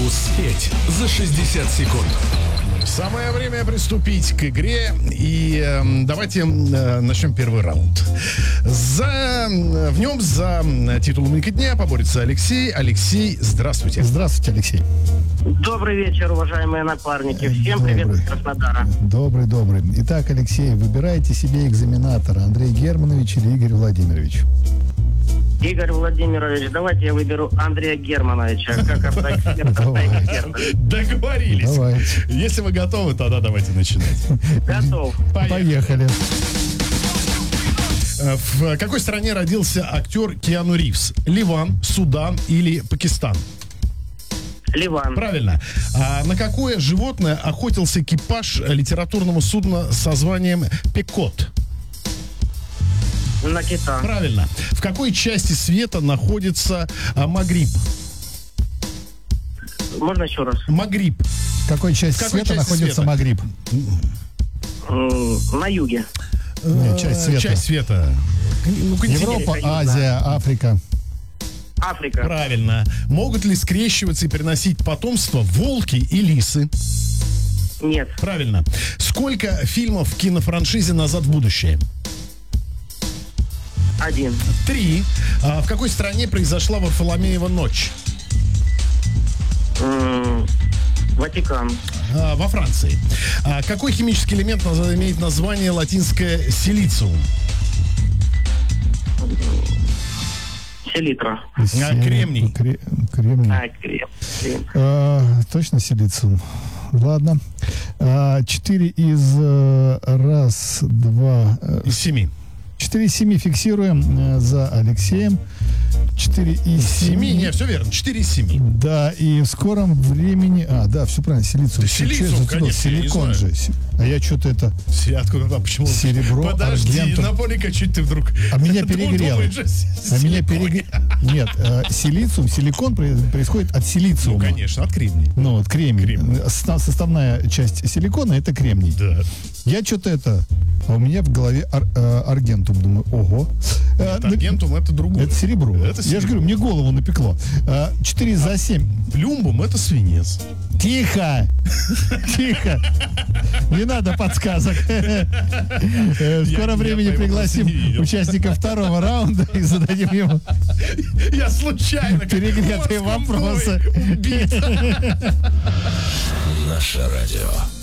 Успеть за 60 секунд. Самое время приступить к игре. И давайте начнем первый раунд. В нем за титул «Умника дня» поборется Алексей. Алексей, здравствуйте. Здравствуйте, Алексей. Добрый вечер, уважаемые напарники. Всем привет из Краснодара. Добрый. Итак, Алексей, выбирайте себе экзаменатора: Андрей Германович или Игорь Владимирович. Игорь Владимирович, давайте я выберу Андрея Германовича как автоэксперта. Договорились. Давайте. Если вы готовы, тогда давайте начинать. Готов. Поехали. В какой стране родился актер Киану Ривз? Ливан, Судан или Пакистан? Ливан. Правильно. А на какое животное охотился экипаж литературного судна со званием Пекот? На кита. Правильно. В какой части света находится Магриб? Можно еще раз? Магриб. В какой части света находится света? Магриб? На юге. Нет, часть света. Часть света. Ну, континент. Европа, Азия, Африка. Африка. Правильно. Могут ли скрещиваться и приносить потомство волки и лисы? Нет. Правильно. Сколько фильмов в кинофраншизе «Назад в будущее»? 1. 3. В какой стране произошла Варфоломеева ночь? Ватикан. Во Франции. Какой химический элемент имеет название латинское силициум? Селитра. Кремний. Кремний. Крем. Точно силициум. Ладно. 4 из раз, два. Из 7. 4 из 7 фиксируем за Алексеем. 4 из 7. Не, все верно. 4 из 7. Да, и в скором времени... все правильно, силициум. Силициум, конечно, силикон же. А я что-то это... Откуда, почему? Серебро, Подожди, аргентум. напомни-ка, чуть ты вдруг... меня перегрело. Меня Нет, силициум, силикон происходит от силициума. Ну, конечно, от кремния. Ну, вот кремний. Кремний. Составная часть силикона — это кремний. Да. Я что-то а у меня в голове аргентум. Думаю, ого. Аргентум — это другое. Это серебро. Это Я же говорю, мне голову напекло. 4 за 7. Плюмбум — это свинец. Тихо! Тихо! Не надо подсказок. В скором времени пригласим участника второго раунда и зададим ему Я случайно перегретые вопросы. Наше радио.